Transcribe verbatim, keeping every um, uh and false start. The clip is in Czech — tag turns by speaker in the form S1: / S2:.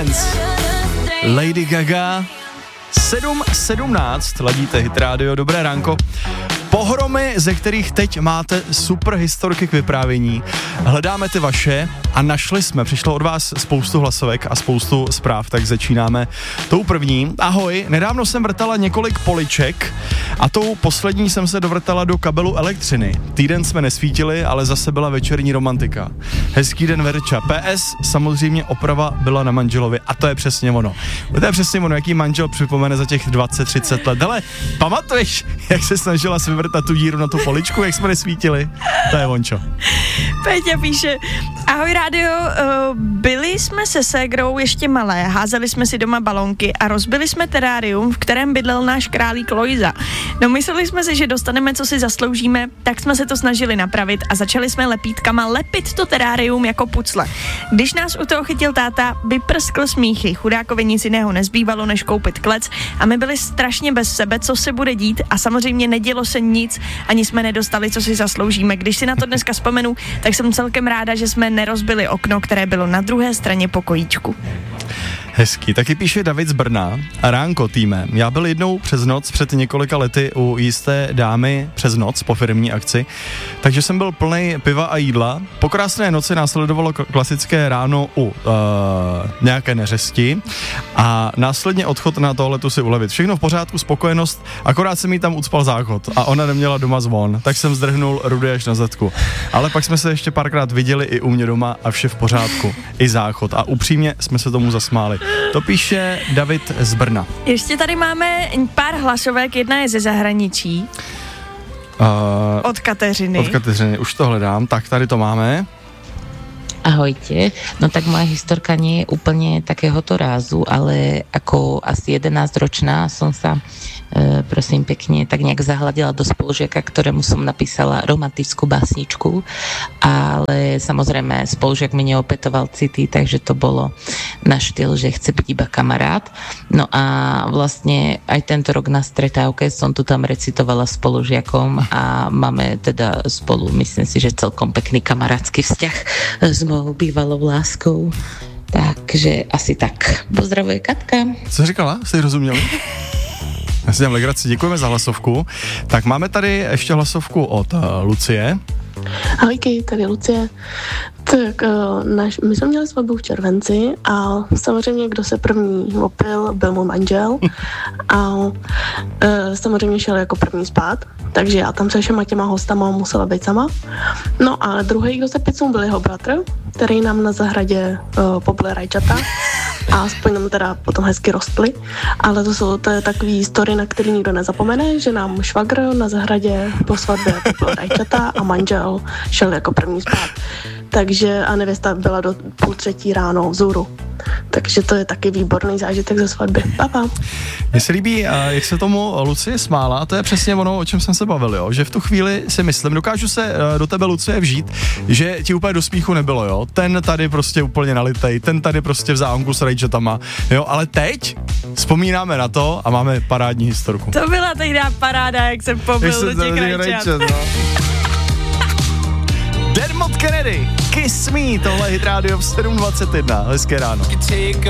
S1: Dance. Lady Gaga. sedm sedmnáct, ladíte Hit Radio, dobré ránko. Pohromy, ze kterých teď máte super historky k vyprávění. Hledáme ty vaše a našli jsme, přišlo od vás spoustu hlasovek a spoustu zpráv, tak začínáme tou první. Ahoj, nedávno jsem vrtala několik poliček a tou poslední jsem se dovrtala do kabelu elektřiny. Týden jsme nesvítili, ale zase byla večerní romantika. Hezký den, Verča. P S, samozřejmě oprava byla na manželovi a to je přesně ono. To je přesně ono, jaký manžel připomene za těch dvacet třicet let. Hele, pamatuješ, jak se snažila si vyvrtat tu díru na tu poličku, jak jsme nesvítili? To je vončo.
S2: Péťa píše, ahoj rádio, uh, byli jsme se ségrou ještě malé, házeli jsme si doma balonky a rozbili jsme terárium, v kterém bydlel náš králík Lojza. No mysleli jsme si, že dostaneme, co si zasloužíme, tak jsme se to snažili napravit a začali jsme lepítkama lepit to terárium jako pucle. Když nás u toho chytil táta, vyprskl smíchy, chudákovi nic jiného nezbývalo, než koupit klec a my byli strašně bez sebe, co se bude dít a samozřejmě nedělo se nic, ani jsme nedostali, co si zasloužíme. Když si na to dneska vzpomenu, tak jsem celkem ráda, že jsme nerozbili okno, které bylo na druhé straně pokojíčku.
S1: Hezký, taky píše David z Brna. Ránko, týme. Já byl jednou přes noc před několika lety u jisté dámy přes noc po firmní akci, takže jsem byl plnej piva a jídla. Po krásné noci následovalo klasické ráno u uh, nějaké neřesti a následně odchod na toaletu si ulevit. Všechno v pořádku, spokojenost, akorát jsem jí tam ucpal záchod a ona neměla doma zvon, tak jsem zdrhnul rudy až na zadku. Ale pak jsme se ještě párkrát viděli i u mě doma a vše v pořádku, i záchod a upřímně jsme se tomu zasmáli. To píše David z Brna.
S2: Ještě tady máme pár hlasovek, jedna je ze zahraničí. Uh, od Kateřiny.
S1: Od Kateřiny, už to hledám, tak tady to máme.
S3: Ahojte, no tak moja historka nie je úplne takéhoto rázu, ale ako asi jedenásťročná som sa e, prosím pekne tak nejak zahľadila do spolužiaka, ktorému som napísala romantickú básničku, ale samozrejme spolužiak mi neopetoval city, takže to bolo na štýl, že chce byť iba kamarát. No a vlastne aj tento rok na stretávke som tu tam recitovala spolužiakom a máme teda spolu, myslím si, že celkom pekný kamarátsky vzťah s mou bývalou láskou. Takže asi tak. Pozdravuje Katka.
S1: Co říkala? Jste rozuměli? Já si dělám legraci, děkujeme za hlasovku. Tak máme tady ještě hlasovku od uh, Lucie.
S4: Ahojky, tady Lucie. Tak uh, naš, my jsme měli svatbu v červenci a samozřejmě, kdo se první opil, byl můj manžel a uh, samozřejmě šel jako první spát, takže já tam se všema těma hostama musela být sama. No a druhý, kdo se picnul, byl jeho bratr, který nám na zahradě uh, pobil rajčata a aspoň nám teda potom hezky rostly, ale to jsou to je takový story, na který nikdo nezapomene, že nám švagr na zahradě po svatbě pobil rajčata a manžel šel jako první spát. Takže a nevěsta byla do půl třetí ráno vzhůru. Takže to je taky výborný zážitek ze svatby. Papa.
S1: Mně se líbí, jak se tomu Lucie smála, a to je přesně ono, o čem jsem se bavil, jo? Že v tu chvíli si myslím, dokážu se do tebe, Lucie, vžít, že ti úplně do smíchu nebylo, jo? Ten tady prostě úplně nalitej, ten tady prostě v záhonku s rajčatama, jo? Ale teď vzpomínáme na to a máme parádní historku.
S2: To byla tehdy paráda, jak jsem pobil do těch rajčat.
S1: Dermot Kennedy, Kiss Me, tohle Hit Radio v sedm dvacet jedna, hezké ráno.